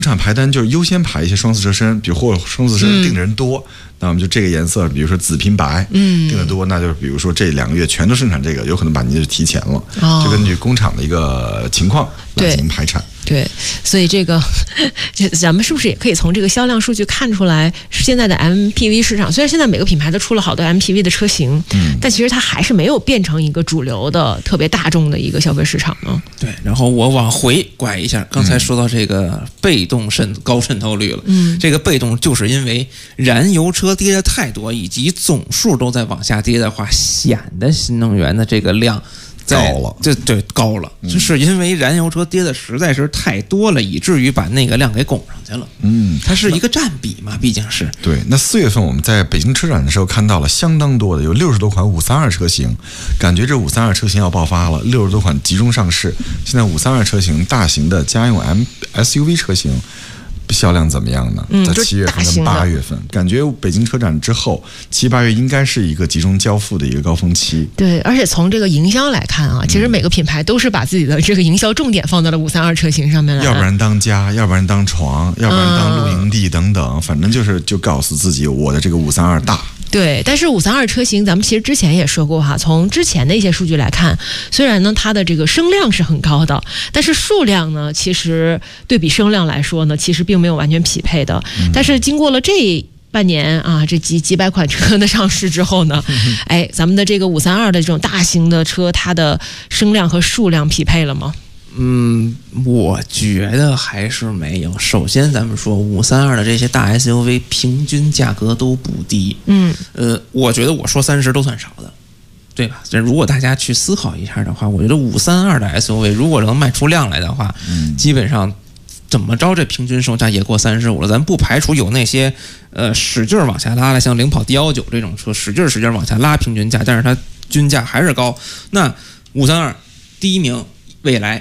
场排单就是优先排一些双四车身，比如或者双四车身定的人多，那我们就这个颜色，比如说紫拼白，定的多，那就是比如说这2个月全都生产这个，有可能把您就提前了，就根据工厂的一个情况来进行排产。 对，所以这个咱们是不是也可以从这个销量数据看出来，现在的 MPV 市场虽然现在每个品牌都出了好多 MPV 的车型，但其实它还是没有变成一个主流的特别大众的一个消费市场呢。 对，然后我往回拐一下，刚才说到这个被动高渗透率了，这个被动就是因为燃油车跌的太多，以及总数都在往下跌的话，显得新能源的这个量高了， 对高了，就是因为燃油车跌的实在是太多了，以至于把那个量给拱上去了。它是一个占比嘛，毕竟是。 对，那4月份我们在北京车展的时候看到了相当多的，有60多款532车型，感觉这532车型要爆发了，60多款集中上市。现在532车型大型的家用 SUV 车型销量怎么样呢？在7月份跟8月份，感觉北京车展之后7、8月应该是一个集中交付的一个高峰期。 对，而且从这个营销来看啊，其实每个品牌都是把自己的这个营销重点放在了532车型上面来， 要不然当家，要不然当床，要不然当露营地等等，反正就告诉自己我的这个532大。 对，但是532车型咱们其实之前也说过哈，从之前的一些数据来看，虽然呢它的这个声量是很高的，但是数量呢其实对比声量来说呢，其实并没有完全匹配的。但是经过了这半年啊，这几百款车的上市之后呢，咱们的这个532的这种大型的车，它的声量和数量匹配了吗？ 我觉得还是没有。首先，咱们说532的这些大 SUV 平均价格都不低。我觉得我说30都算少的，对吧？如果大家去思考一下的话，我觉得532的 SUV 如果能卖出量来的话，基本上怎么着这平均售价也过35了。咱不排除有那些使劲往下拉的，像领跑 D19这种车使劲往下拉平均价，但是它均价还是高。那532第一名蔚来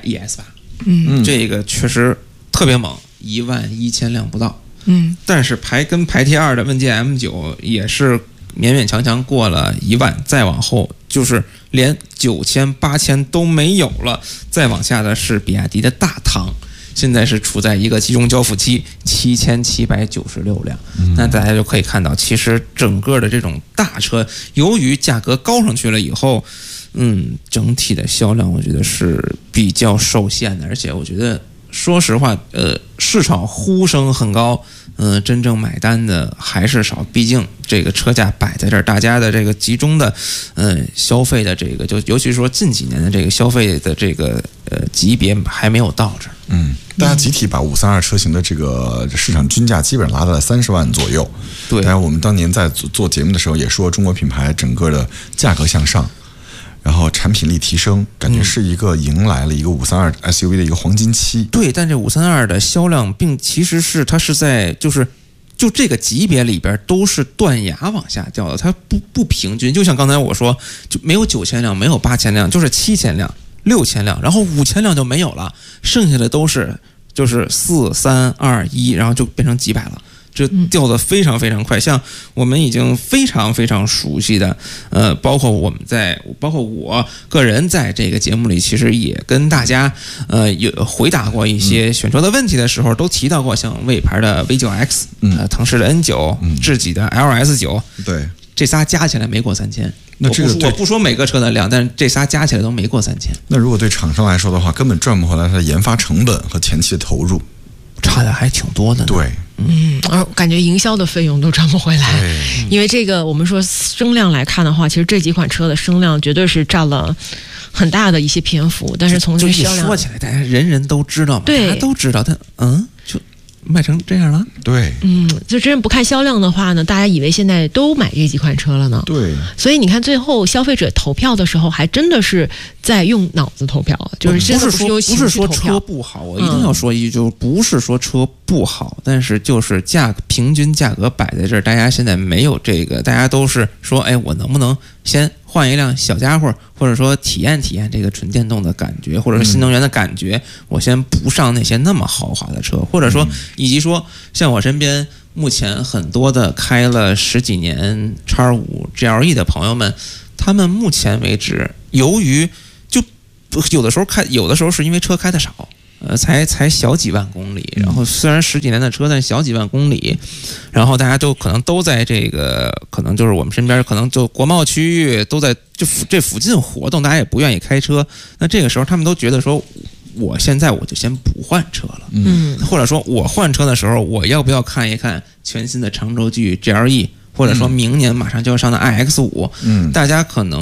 ES8，这个确实特别猛，11000辆不到。但是跟排第2的问界 M9也是勉勉强强过了1万，再往后就是连9000、8000都没有了。再往下的是比亚迪的大唐，现在是处在一个集中交付期，7796辆。那大家就可以看到，其实整个的这种大车，由于价格高上去了以后，整体的销量我觉得是比较受限的，而且我觉得说实话，市场呼声很高，真正买单的还是少，毕竟这个车价摆在这儿，大家的这个集中的消费的这个，就尤其说近几年的这个消费的这个级别还没有到这儿。 大家集体把532车型的这个市场均价基本上拉到了30万左右。对，但是我们当年在做节目的时候也说，中国品牌整个的价格向上，然后产品力提升，感觉是一个迎来了一个532 SUV 的一个黄金期。 对，但这532的销量其实是它是在就这个级别里边都是断崖往下掉的，它不平均。就像刚才我说，就没有9000辆，没有8000辆，就是7000辆、6000辆，然后5000辆就没有了，剩下的都是就是4、3、2、1，然后就变成几百了。这掉得非常非常快，像我们已经非常非常熟悉的，包括我个人在这个节目里，其实也跟大家有回答过一些选车的问题的时候，都提到过，像魏牌的 V9X，腾势的 N9，智己的 LS9， 对， 这仨加起来没过3000。 那这个我不说每个车的量，但是这仨加起来都没过3000。 那如果对厂商来说的话，根本赚不回来它的研发成本和前期的投入， 差的还挺多的。 对。 而感觉营销的费用都赚不回来，因为这个我们说声量来看的话，其实这几款车的声量绝对是占了很大的一些篇幅，但是从这个销量说起来，大家人人都知道嘛，大家都知道，但就卖成这样了。 对， 就真不看销量的话呢，大家以为现在都买这几款车了呢。 对，所以你看最后消费者投票的时候，还真的是在用脑子投票，就是不是说车不好，我一定要说一句，就是不是说车不好，但是就是平均价格摆在这儿，大家现在没有这个，大家都是说，我能不能先换一辆小家伙，或者说体验体验这个纯电动的感觉，或者说新能源的感觉，我先不上那些那么豪华的车，或者说以及说像我身边目前很多的开了10几年 X5 GLE 的朋友们，他们目前为止由于就有的时候是因为车开的少， 才小几万公里，然后虽然10几年的车，但小几万公里，然后大家都可能都在这个，可能就是我们身边可能就国贸区域都在这附近活动，大家也不愿意开车，那这个时候他们都觉得说，我现在我就先不换车了，或者说我换车的时候，我要不要看一看全新的长轴距 GLE， 或者说明年马上就要上的iX5，大家可能